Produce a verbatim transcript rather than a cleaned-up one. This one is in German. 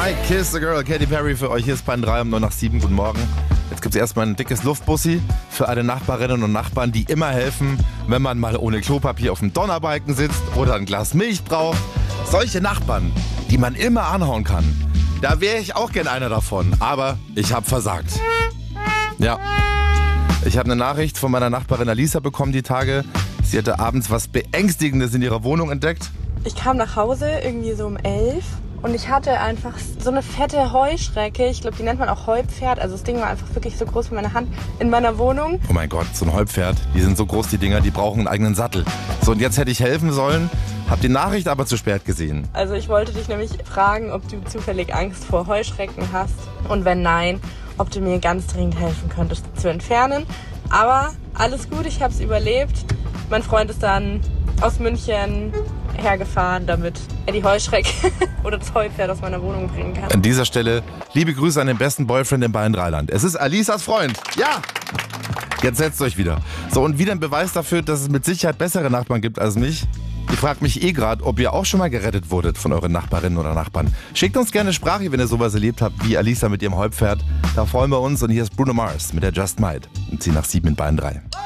I Kiss the Girl, Katy Perry für euch. Hier ist Bayern drei um neun nach sieben. Guten Morgen. Jetzt gibt es erstmal ein dickes Luftbussi für alle Nachbarinnen und Nachbarn, die immer helfen, wenn man mal ohne Klopapier auf dem Donnerbalken sitzt oder ein Glas Milch braucht. Solche Nachbarn, die man immer anhauen kann. Da wäre ich auch gern einer davon, aber ich habe versagt. Ja, ich habe eine Nachricht von meiner Nachbarin Alisa bekommen die Tage. Sie hatte abends was Beängstigendes in ihrer Wohnung entdeckt. Ich kam nach Hause irgendwie so um elf und ich hatte einfach so eine fette Heuschrecke. Ich glaube, die nennt man auch Heupferd. Also das Ding war einfach wirklich so groß wie meine Hand in meiner Wohnung. Oh mein Gott, so ein Heupferd. Die sind so groß, die Dinger, die brauchen einen eigenen Sattel. So, und jetzt hätte ich helfen sollen, hab die Nachricht aber zu spät gesehen. Also ich wollte dich nämlich fragen, ob du zufällig Angst vor Heuschrecken hast. Und wenn nein, ob du mir ganz dringend helfen könntest, zu entfernen. Aber alles gut, ich habe es überlebt. Mein Freund ist dann aus München hergefahren, damit er die Heuschrecke oder das Heupferd aus meiner Wohnung bringen kann. An dieser Stelle liebe Grüße an den besten Boyfriend im Bayern Dreiland. Es ist Alisas Freund. Ja! Jetzt setzt euch wieder. So, und wieder ein Beweis dafür, dass es mit Sicherheit bessere Nachbarn gibt als mich. Ich frage mich eh gerade, ob ihr auch schon mal gerettet wurdet von euren Nachbarinnen oder Nachbarn. Schickt uns gerne Sprache, wenn ihr sowas erlebt habt, wie Alisa mit ihrem Heupferd. Da freuen wir uns. Und hier ist Bruno Mars mit der Just Might. Und sie nach sieben in Bayern drei.